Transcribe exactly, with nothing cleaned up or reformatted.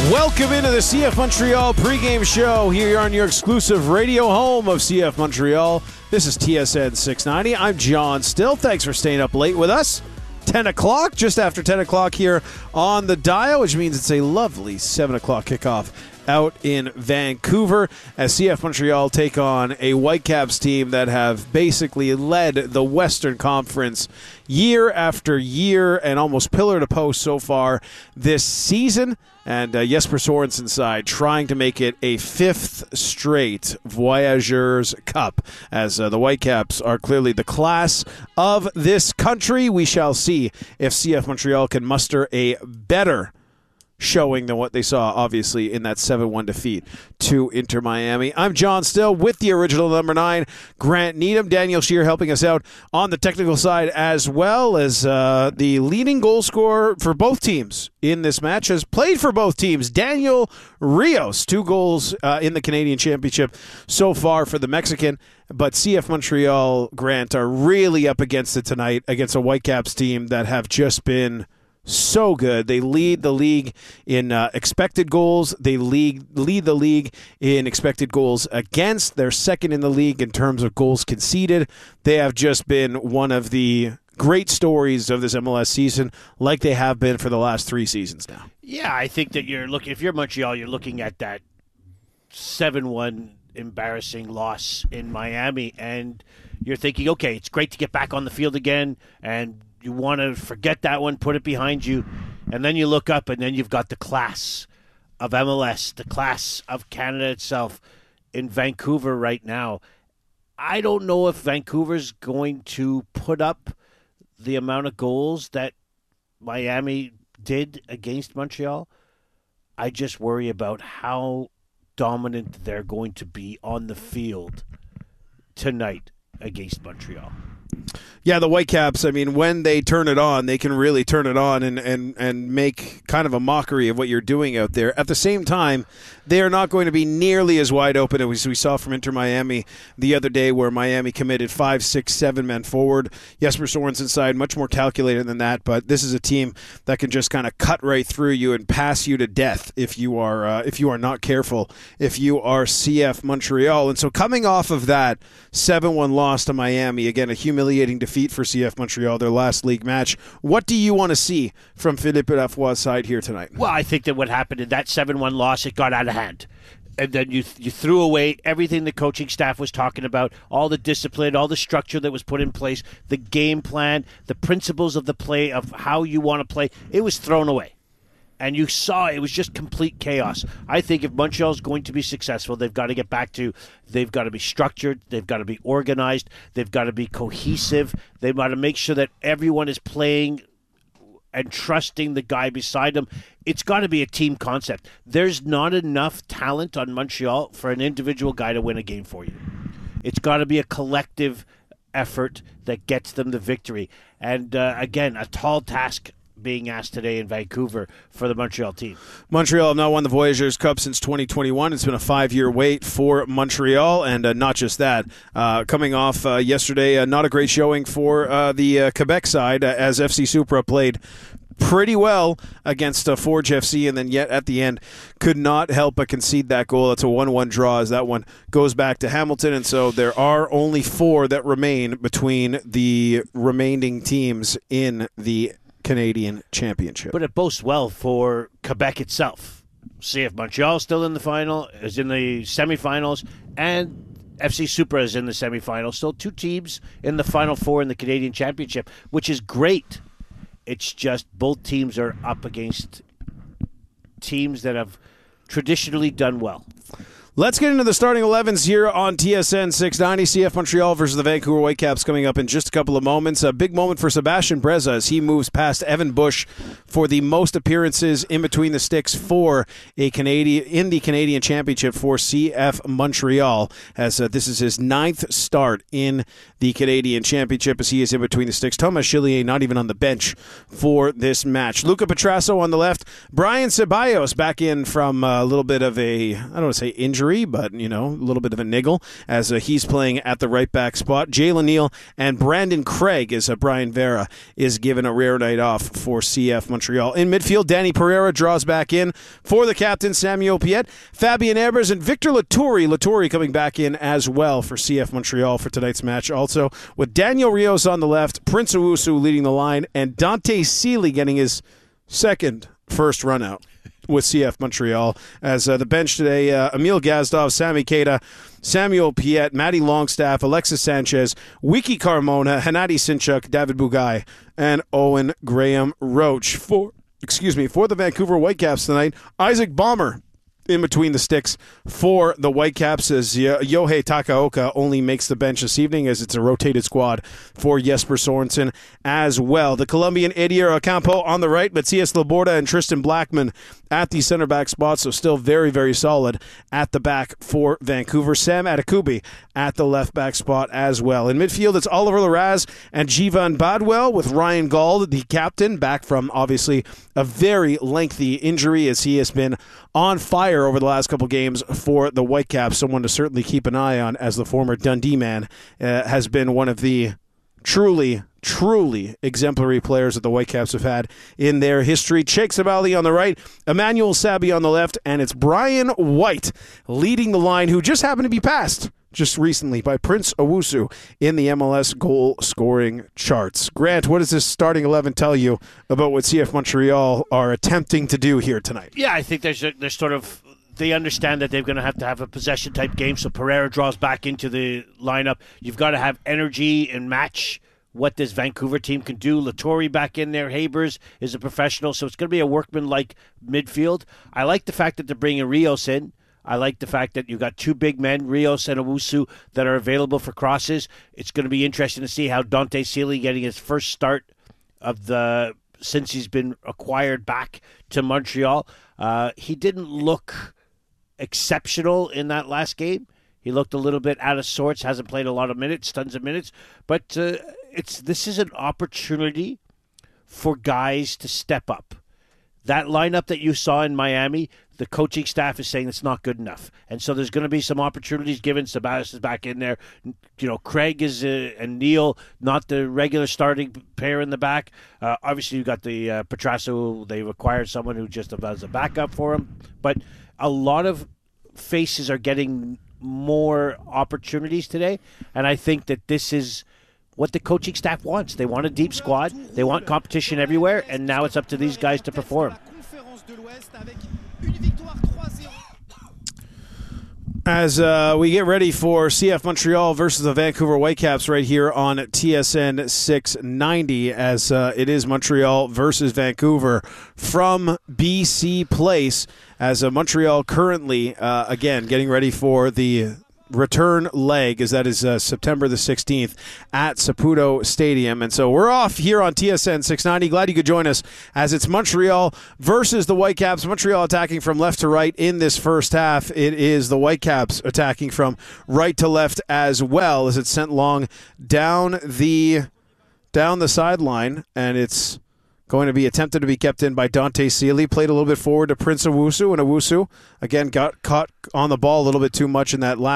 Welcome into the C F Montreal pregame show here on your exclusive radio home of C F Montreal. This is T S N six ninety. I'm John Still. Thanks for staying up late with us. ten o'clock, just after ten o'clock here on the dial, which means it's a lovely seven o'clock kickoff out in Vancouver as C F Montreal take on a Whitecaps team that have basically led the Western Conference year after year and almost pillar to post so far this season. And uh, Jesper Sorensen's side trying to make it a fifth straight Voyageurs Cup as uh, the Whitecaps are clearly the class of this country. We shall see if C F Montreal can muster a better showing than what they saw, obviously, in that seven one defeat to Inter Miami. I'm John Still with the original number nine, Grant Needham. Daniel Scheer helping us out on the technical side as well as uh, the leading goal scorer for both teams in this match has played for both teams. Daniel Rios, two goals uh, in the Canadian Championship so far for the Mexican. But C F Montreal, Grant, are really up against it tonight against a Whitecaps team that have just been so good. They lead the league in uh, expected goals. They lead, lead the league in expected goals against. They're second in the league in terms of goals conceded. They have just been one of the great stories of this M L S season, like they have been for the last three seasons now. Yeah, I think that you're looking, if you're Montreal, you're looking at that seven one embarrassing loss in Miami, and you're thinking, okay, it's great to get back on the field again, and you want to forget that one, put it behind you, and then you look up, and then you've got the class of M L S, the class of Canada itself in Vancouver right now. I don't know if Vancouver's going to put up the amount of goals that Miami did against Montreal. I just worry about how dominant they're going to be on the field tonight against Montreal. Yeah, the Whitecaps, I mean, when they turn it on, they can really turn it on and, and, and make kind of a mockery of what you're doing out there. At the same time, they are not going to be nearly as wide open as we saw from Inter Miami the other day, where Miami committed five, six, seven men forward. Jesper Sorensen's side, much more calculated than that, but this is a team that can just kind of cut right through you and pass you to death if you are uh, if you are not careful, if you are C F Montreal. And so coming off of that seven one loss to Miami, again, a humiliating defeat for C F Montreal, their last league match. What do you want to see from Philippe Lafoy's side here tonight? Well, I think that what happened in that seven one loss, it got out of hand. And then you you threw away everything the coaching staff was talking about, all the discipline, all the structure that was put in place, the game plan, the principles of the play, of how you want to play. It was thrown away. And you saw it was just complete chaos. I think if Montreal's going to be successful, they've got to get back to, they've got to be structured, they've got to be organized, they've got to be cohesive, they've got to make sure that everyone is playing and trusting the guy beside them. It's got to be a team concept. There's not enough talent on Montreal for an individual guy to win a game for you. It's got to be a collective effort that gets them the victory. And uh, again, a tall task being asked today in Vancouver for the Montreal team. Montreal have not won the Voyageurs Cup since twenty twenty-one. It's been a five-year wait for Montreal, and uh, not just that. Uh, coming off uh, yesterday, uh, not a great showing for uh, the uh, Quebec side, uh, as F C Supra played pretty well against uh, Forge F C, and then yet at the end could not help but concede that goal. It's a one one draw as that one goes back to Hamilton, and so there are only four that remain between the remaining teams in the Canadian Championship. But it boasts well for Quebec itself. C F Montreal still in the final, is in the semifinals, and F C Supra is in the semifinals. Still two teams in the Final Four in the Canadian Championship, which is great. It's just both teams are up against teams that have traditionally done well. Let's get into the starting elevens here on T S N six ninety. C F Montreal versus the Vancouver Whitecaps coming up in just a couple of moments. A big moment for Sebastian Breza as he moves past Evan Bush for the most appearances in between the sticks for a Canadian in the Canadian Championship for C F Montreal. As uh, this is his ninth start in the Canadian Championship as he is in between the sticks. Thomas Chillier not even on the bench for this match. Luca Petrasso on the left. Brian Ceballos back in from a little bit of a, I don't want to say injury injury, but, you know, a little bit of a niggle as uh, he's playing at the right back spot. Jalen Neal and Brandon Craig as uh, Brian Vera is given a rare night off for C F Montreal. In midfield, Danny Pereira draws back in for the captain, Samuel Piette, Fabien Herbers, and Victor Latourie. Latourie coming back in as well for C F Montreal for tonight's match. Also, with Daniel Rios on the left, Prince Owusu leading the line, and Dante Seeley getting his second first run out with C F Montreal. As uh, the bench today, uh, Emil Gazdov, Sami Keita, Samuel Piette, Matty Longstaff, Alexis Sanchez, Wiki Carmona, Hennady Sinchuk, David Bugai, and Owen Graham Roach. For, excuse me, for the Vancouver Whitecaps tonight, Isaac Bomber in between the sticks for the Whitecaps as Yohei Takaoka only makes the bench this evening as it's a rotated squad for Jesper Sorensen as well. The Colombian Edier Ocampo on the right, Matthias Laborda and Tristan Blackman at the center back spot, so still very, very solid at the back for Vancouver. Sam Adekubi at the left back spot as well. In midfield, it's Oliver Larraz and Jivan Badwell with Ryan Gauld, the captain, back from obviously a very lengthy injury as he has been on fire over the last couple games for the Whitecaps. Someone to certainly keep an eye on as the former Dundee man uh, has been one of the truly, truly exemplary players that the Whitecaps have had in their history. Cheikh Sabali on the right, Emmanuel Sabi on the left, and it's Brian White leading the line, who just happened to be passed just recently by Prince Owusu in the M L S goal-scoring charts. Grant, what does this starting eleven tell you about what C F Montreal are attempting to do here tonight? Yeah, I think there's, a, there's sort of... They understand that they're going to have to have a possession-type game, so Pereira draws back into the lineup. You've got to have energy and match what this Vancouver team can do. Latourie back in there. Habers is a professional, so it's going to be a workman-like midfield. I like the fact that they're bringing Rios in. I like the fact that you've got two big men, Rios and Owusu, that are available for crosses. It's going to be interesting to see how Dante Seeley getting his first start of the since he's been acquired back to Montreal. Uh, he didn't look exceptional in that last game. He looked a little bit out of sorts, hasn't played a lot of minutes, tons of minutes, but uh, it's this is an opportunity for guys to step up. That lineup that you saw in Miami, the coaching staff is saying it's not good enough. And so there's going to be some opportunities given. Sabatis is back in there. You know, Craig is uh, and Neal, not the regular starting pair in the back. Uh, obviously, you've got the uh, Petrasso. They required someone who just as a backup for him. But a lot of faces are getting more opportunities today. And I think that this is what the coaching staff wants. They want a deep squad. They want competition everywhere, and now it's up to these guys to perform. As uh, we get ready for C F Montreal versus the Vancouver Whitecaps right here on T S N six ninety, as uh, it is Montreal versus Vancouver from B C Place, as uh, Montreal currently, uh, again, getting ready for the return leg, as that is uh, September the sixteenth at Saputo Stadium. And so we're off here on T S N six ninety. Glad you could join us as it's Montreal versus the Whitecaps. Montreal attacking from left to right in this first half. It is the Whitecaps attacking from right to left as well, as it's sent long down the down the sideline, and it's going to be attempted to be kept in by Dante Seeley. Played a little bit forward to Prince Owusu, and Owusu, again, got caught on the ball a little bit too much in that last